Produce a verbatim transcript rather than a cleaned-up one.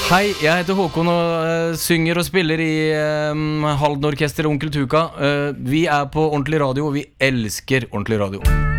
Hei, jeg heter Håkon og uh, synger og spiller i um, Halden Orkester Onkel Tuka. uh, Vi er på Ordentlig Radio, og vi elsker Ordentlig Radio.